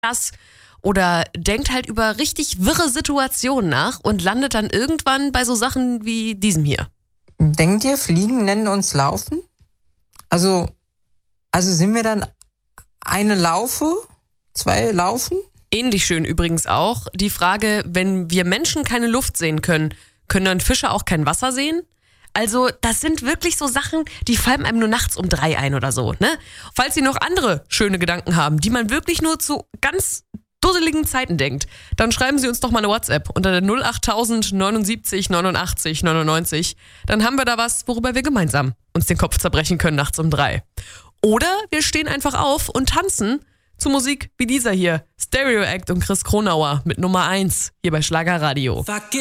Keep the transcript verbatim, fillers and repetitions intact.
das oder denkt halt über richtig wirre Situationen nach und landet dann irgendwann bei so Sachen wie diesem hier. Denkt ihr, Fliegen nennen uns Laufen? Also, also sind wir dann eine Laufe, zwei Laufen? Ähnlich schön übrigens auch die Frage, wenn wir Menschen keine Luft sehen können, können dann Fische auch kein Wasser sehen? Also das sind wirklich so Sachen, die fallen einem nur nachts um drei ein oder so, ne? Falls Sie noch andere schöne Gedanken haben, die man wirklich nur zu ganz dusseligen Zeiten denkt, dann schreiben Sie uns doch mal eine WhatsApp unter der null acht tausend neunundsiebzig neunundachtzig neunundneunzig. Dann haben wir da was, worüber wir gemeinsam uns den Kopf zerbrechen können nachts um drei. Oder wir stehen einfach auf und tanzen zu Musik wie dieser hier. Stereo Act und Chris Kronauer mit Nummer eins hier bei Schlagerradio.